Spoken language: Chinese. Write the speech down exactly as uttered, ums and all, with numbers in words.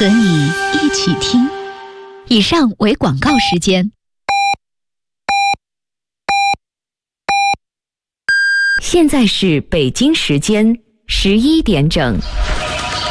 和你一起听。以上为广告时间。 现在是北京时间十一点整。